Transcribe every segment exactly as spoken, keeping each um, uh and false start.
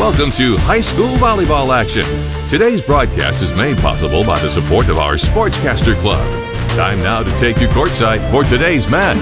Welcome to high school volleyball action. Today's broadcast is made possible by the support of our Sportscaster Club. Time now to take you courtside for today's match.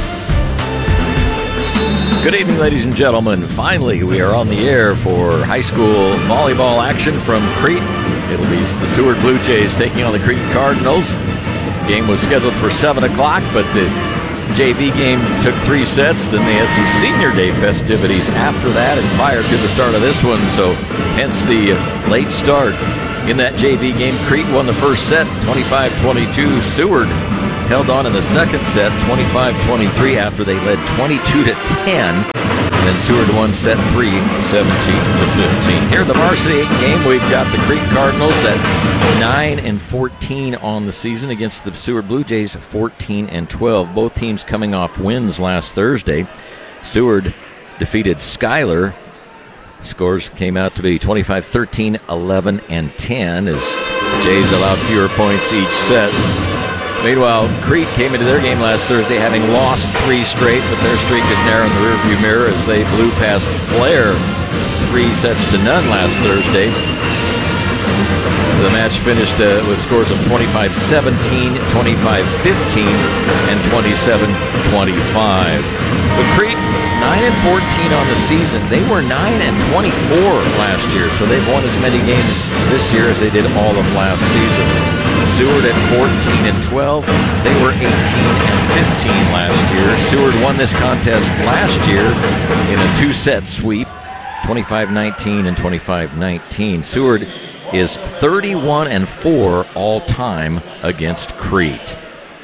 Good evening, ladies and gentlemen. Finally, we are on the air for high school volleyball action from Crete. It'll be the Seward Blue Jays taking on the Crete Cardinals. The game was scheduled for seven o'clock, but the J V game took three sets. Then they had some senior day festivities after that and prior to the start of this one, so hence the late start. In that J V game, Crete won the first set, twenty-five twenty-two. Seward held on in the second set, twenty-five twenty-three, after they led twenty-two to ten. And then Seward won set three, seventeen to fifteen. Here in the varsity eight game, we've got the Crete Cardinals at nine and fourteen on the season against the Seward Blue Jays, fourteen and twelve. Both teams coming off wins last Thursday. Seward defeated Schuyler. Scores came out to be twenty-five thirteen, eleven, and ten as the Jays allowed fewer points each set. Meanwhile, Crete came into their game last Thursday having lost three straight, but their streak is narrow in the rearview mirror as they blew past Blair three sets to none last Thursday. The match finished uh, with scores of twenty-five seventeen, twenty-five fifteen, and twenty-seven twenty-five. So Crete, nine and fourteen on the season. They were nine and twenty-four last year, so they've won as many games this year as they did all of last season. Seward at fourteen and twelve. They were eighteen and fifteen last year. Seward won this contest last year in a two-set sweep, twenty-five nineteen and twenty-five nineteen. Seward is thirty-one and four all-time against Crete.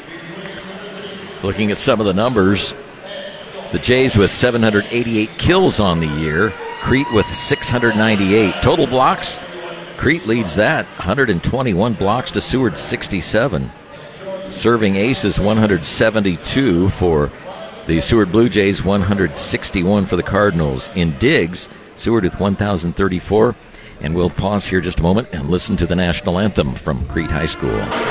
Looking at some of the numbers, the Jays with seven hundred eighty-eight kills on the year, Crete with six hundred ninety-eight. Total blocks, Crete leads that, one hundred twenty-one blocks to Seward sixty-seven. Serving aces, one hundred seventy-two for the Seward Blue Jays, one hundred sixty-one for the Cardinals. In digs, Seward with one thousand thirty-four. And we'll pause here just a moment and listen to the national anthem from Crete High School.